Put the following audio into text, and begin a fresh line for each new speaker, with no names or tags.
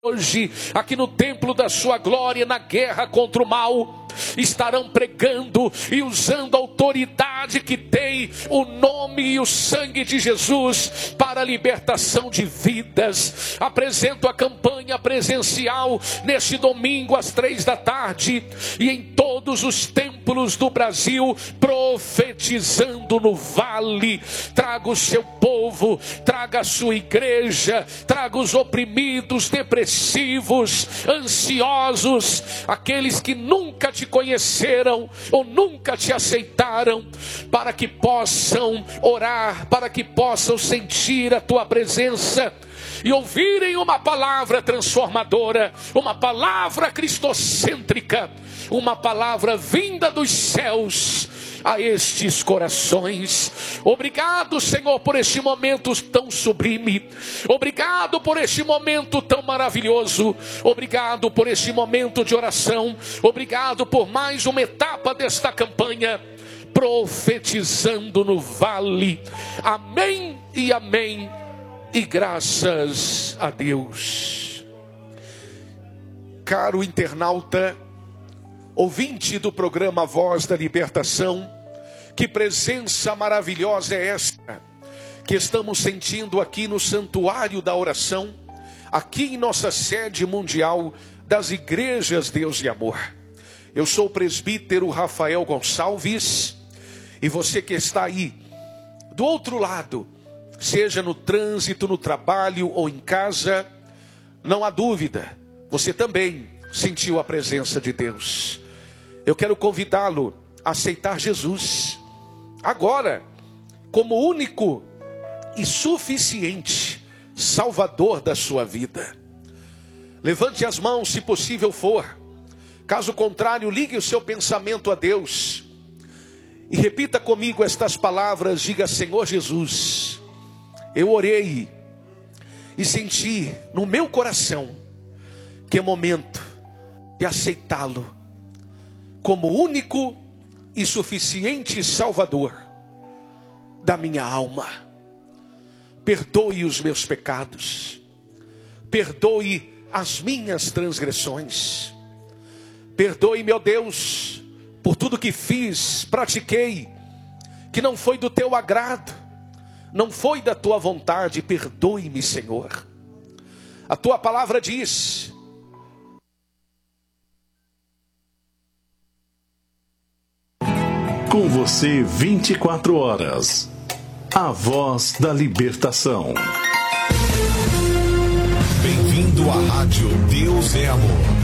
hoje, aqui no templo da sua glória, na guerra contra o mal, estarão pregando e usando a autoridade que tem o nome e o sangue de Jesus para a libertação de vidas. Apresento a campanha presencial neste domingo às 3 da tarde e em todos os templos do Brasil, profetizando no vale. Traga o seu povo, traga a sua igreja, traga os oprimidos, depressivos, ansiosos, aqueles que nunca te conheceram ou nunca te aceitaram, para que possam orar, para que possam sentir a tua presença e ouvirem uma palavra transformadora, uma palavra cristocêntrica, uma palavra vinda dos céus a estes corações. Obrigado, Senhor, por este momento tão sublime. Obrigado por este momento tão maravilhoso. Obrigado por este momento de oração. Obrigado por mais uma etapa desta campanha, profetizando no vale. Amém e amém. E graças a Deus. Caro internauta, ouvinte do programa Voz da Libertação, que presença maravilhosa é esta que estamos sentindo aqui no Santuário da Oração, aqui em nossa sede mundial das Igrejas Deus e Amor. Eu sou o presbítero Rafael Gonçalves, e você que está aí do outro lado, seja no trânsito, no trabalho ou em casa, não há dúvida, você também sentiu a presença de Deus. Eu quero convidá-lo a aceitar Jesus agora como único e suficiente Salvador da sua vida. Levante as mãos se possível for. Caso contrário, ligue o seu pensamento a Deus e repita comigo estas palavras. Diga: Senhor Jesus, eu orei e senti no meu coração que é momento de aceitá-lo como único e suficiente Salvador da minha alma. Perdoe os meus pecados, perdoe as minhas transgressões, perdoe, meu Deus, por tudo que fiz, pratiquei, que não foi do teu agrado, não foi da tua vontade. Perdoe-me, Senhor. A tua palavra diz:
com você 24 horas. A Voz da Libertação.
Bem-vindo à Rádio Deus é Amor.